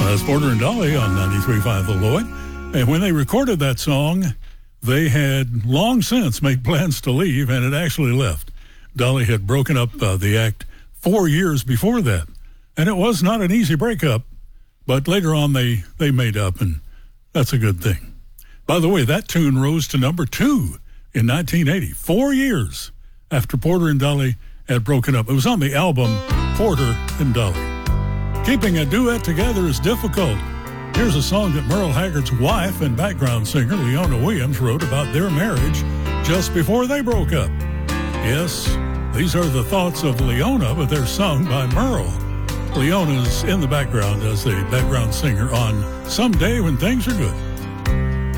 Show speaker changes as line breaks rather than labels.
That's Porter and Dolly on 93.5 The Lloyd. And when they recorded that song, they had long since made plans to leave, and had actually left. Dolly had broken up the act 4 years before that. And it was not an easy breakup, but later on they made up, and that's a good thing. By the way, that tune rose to number 2 in 1980, 4 years after Porter and Dolly had broken up. It was on the album Porter and Dolly. Keeping a duet together is difficult. Here's a song that Merle Haggard's wife and background singer Leona Williams wrote about their marriage just before they broke up. Yes, these are the thoughts of Leona, but they're sung by Merle. Leona's in the background as the background singer on Someday When Things Are Good.